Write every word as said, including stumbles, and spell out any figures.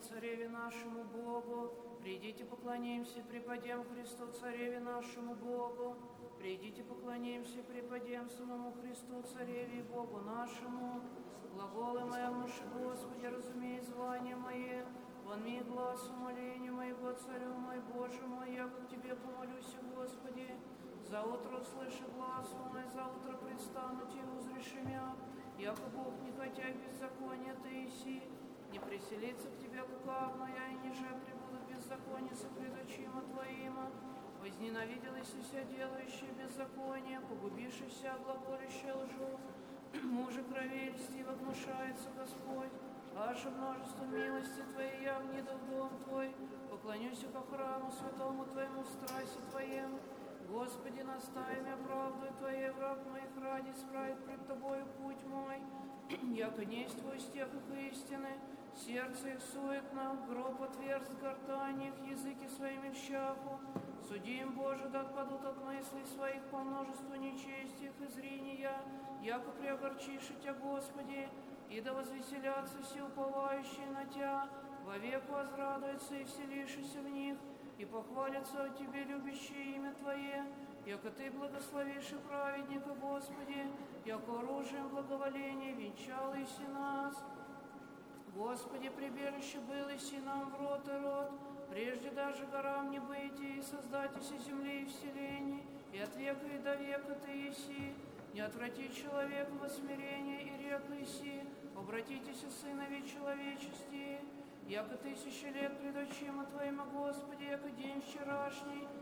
Цареве нашему Богу. Придите, поклонимся, преподем Христу, Цареве нашему Богу. Придите, поклонимся, преподем самому Христу, Цареве и Богу нашему. Глаголы моему, Господи, разумей звание мое, вон ми глаз умолению моего, Царю мой, Боже мой, я к Тебе помолюсь, Господи. За утро услыши глаз мой, за утро предстану Тебе, узреши мя, яко Бог не хотя беззакония Ты иси, не приселится к Тебе лукавная, и ниже прибудут беззаконницы пред очима Твоима. Возненавиделась и вся делающая беззаконие, погубившийся, глаголющая лжу. Мужа крови льстиво гнушается Господь, аж множество милости Твоей я внеду в дом Твой, поклонюсь ко храму святому Твоему в страсти Твоем. Господи, настави меня правдой Твоей, враг моих ради, справит пред Тобою путь мой. Яко несть Твой стех их истины, сердце их суетно, гроб отверз гортани их, языки своими в щафу. Суди им, Боже, да отпадут от мыслей своих по множеству нечести их и зрения, яко приогорчишь Тя, Господи, и да возвеселятся все уповающие на Тя, вовек возрадуются и вселишься в них, и похвалятся о Тебе любящие имя Твое, яко Ты благословишь и праведника, Господи, яко оружием благоволения венчал иси нас. Господи, прибежище был иси нам в рот и рот, прежде даже горам не быть, и создатися земли и вселений, и от века и до века Ты иси. Не отврати человека во смирение, и рек иси, обратитесь, сынови человечести, яко тысячи лет пред очима Твоима, Господи, яко день вчерашний,